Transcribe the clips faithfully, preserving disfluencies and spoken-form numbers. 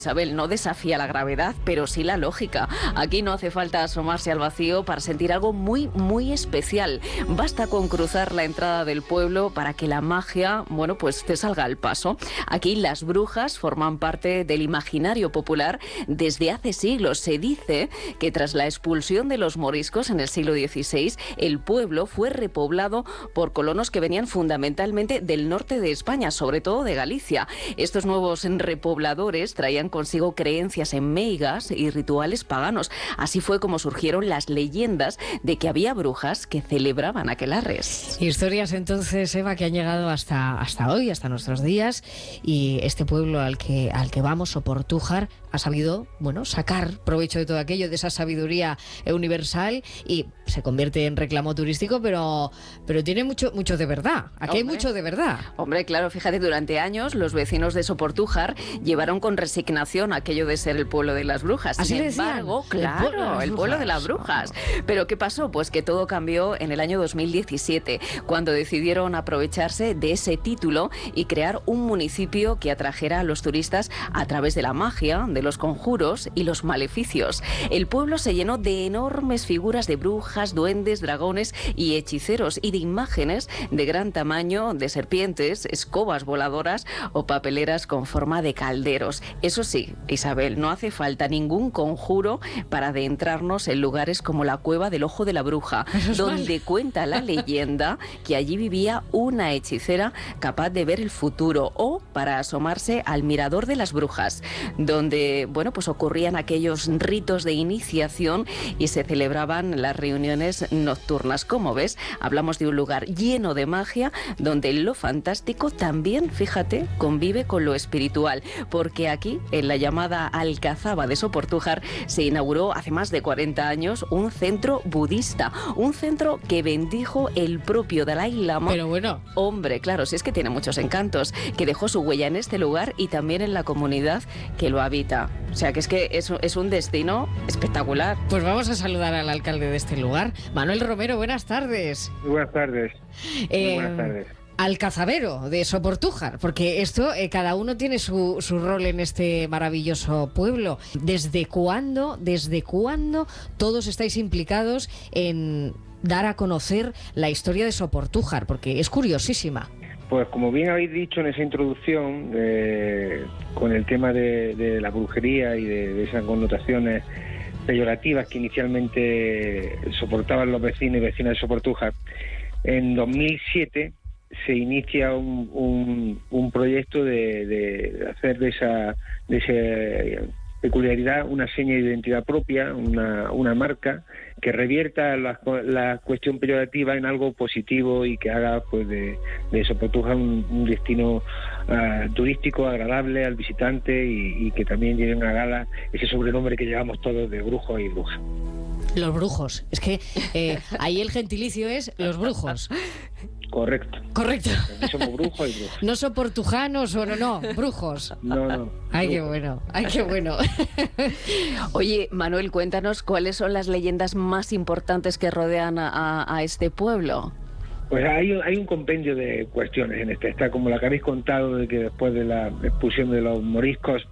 Isabel, no desafía la gravedad, pero sí la lógica. Aquí no hace falta asomarse al vacío para sentir algo muy, muy especial. Basta con cruzar la entrada del pueblo para que la magia, bueno, pues te salga al paso. Aquí las brujas forman parte del imaginario popular desde hace siglos. Se dice que tras la expulsión de los moriscos en el siglo dieciséis, el pueblo fue repoblado por colonos que venían fundamentalmente del norte de España, sobre todo de Galicia. Estos nuevos repobladores traían consigo creencias en meigas y rituales paganos. Así fue como surgieron las leyendas de que había brujas que celebraban aquelarres. Historias entonces, Eva, que han llegado hasta, hasta hoy, hasta nuestros días, y este pueblo al que, al que vamos, Soportújar, ha sabido, bueno, sacar provecho de todo aquello, de esa sabiduría universal, y se convierte en reclamo turístico, pero, pero tiene mucho, mucho de verdad. Aquí Hombre. hay mucho de verdad. Hombre, claro, fíjate, durante años los vecinos de Soportújar llevaron con resignación aquello de ser el pueblo de las brujas. Así Sin decían, embargo, claro, el pueblo, el pueblo de las brujas. Pero ¿qué pasó? Pues que todo cambió en el año dos mil diecisiete, cuando decidieron aprovecharse de ese título y crear un municipio que atrajera a los turistas a través de la magia, de los conjuros y los maleficios. El pueblo se llenó de enormes figuras de brujas, duendes, dragones y hechiceros, y de imágenes de gran tamaño de serpientes, escobas voladoras o papeleras con forma de calderos. Eso sí, Isabel, no hace falta ningún conjuro para adentrarnos en lugares como la Cueva del Ojo de la Bruja, donde mal. cuenta la leyenda que allí vivía una hechicera capaz de ver el futuro, o para asomarse al Mirador de las Brujas, donde, bueno, pues ocurrían aquellos ritos de iniciación y se celebraban las reuniones nocturnas. Como ves, hablamos de un lugar lleno de magia, donde lo fantástico también, fíjate, convive con lo espiritual, porque aquí, en la llamada Alcazaba de Soportújar, se inauguró hace más de cuarenta años un centro budista, un centro que bendijo el propio Dalai Lama. Pero bueno. Hombre, claro, si es que tiene muchos encantos, que dejó su huella en este lugar y también en la comunidad que lo habita. O sea, que es que es, es un destino espectacular. Pues vamos a saludar al alcalde de este lugar, Manuel Romero. Buenas tardes. Muy buenas tardes. Eh, Muy buenas tardes. Alcazabero de Soportújar, porque esto, eh, cada uno tiene su, su rol en este maravilloso pueblo. ¿Desde cuándo, desde cuándo todos estáis implicados en dar a conocer la historia de Soportújar? Porque es curiosísima. Pues como bien habéis dicho en esa introducción, eh, con el tema de, de la brujería y de, de esas connotaciones peyorativas que inicialmente soportaban los vecinos y vecinas de Soportújar, en dos mil siete se inicia un, un, un proyecto de, de hacer de esa, de esa peculiaridad una seña de identidad propia, una, una marca que revierta la, la cuestión peyorativa en algo positivo y que haga pues de, de Soportújar un, un destino uh, turístico agradable al visitante, y, y que también lleve a gala ese sobrenombre que llevamos todos de brujos y brujas. Los brujos. Es que eh, ahí el gentilicio es los brujos. Correcto. Correcto. Aquí somos brujos y brujos. No soportujanos o no, no, brujos. No, no. Ay, brujos. qué bueno, ay, qué bueno. Oye, Manuel, cuéntanos cuáles son las leyendas más importantes que rodean a, a este pueblo. Pues hay, hay un compendio de cuestiones en este. Está como la que habéis contado, de que después de la expulsión de los moriscos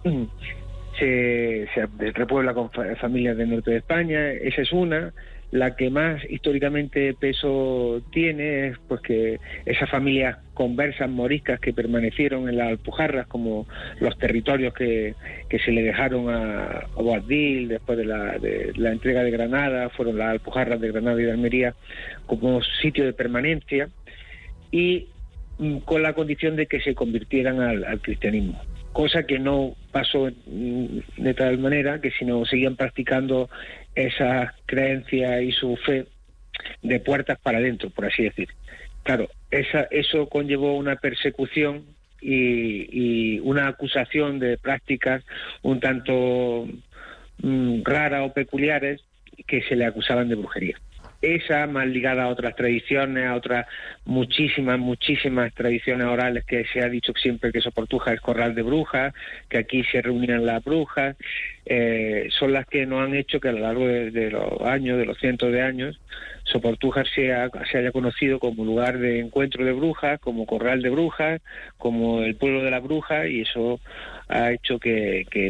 se, se repuebla con fa- familias del norte de España. Esa es una. La que más históricamente peso tiene es pues que esas familias conversas moriscas que permanecieron en las Alpujarras, como los territorios que, que se le dejaron a, a Boabdil después de la, de la entrega de Granada, fueron las Alpujarras de Granada y de Almería, como sitio de permanencia, y mm, con la condición de que se convirtieran al, al cristianismo. Cosa que no pasó de tal manera, que sino seguían practicando esas creencias y su fe de puertas para adentro, por así decir. Claro, esa, eso conllevó una persecución y, y una acusación de prácticas un tanto mm, raras o peculiares que se le acusaban de brujería. Esa, más ligada a otras tradiciones, a otras muchísimas, muchísimas tradiciones orales, que se ha dicho siempre que Soportújar es corral de brujas, que aquí se reunían las brujas, eh, son las que nos han hecho que a lo largo de, de los años, de los cientos de años, Soportújar sea, se haya conocido como lugar de encuentro de brujas, como corral de brujas, como el pueblo de las brujas, y eso ha hecho que, que